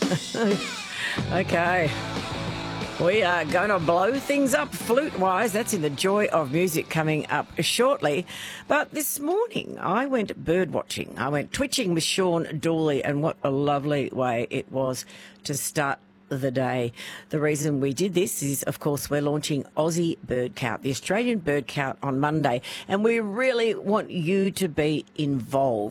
Okay. We are going to blow things up flute-wise. That's in the Joy of Music coming up shortly. But this morning I went bird watching. I went twitching with Sean Dooley, and what a lovely way it was to start the day. The reason we did this is, of course, we're launching Aussie Bird Count, the Australian Bird Count on Monday, and we really want you to be involved.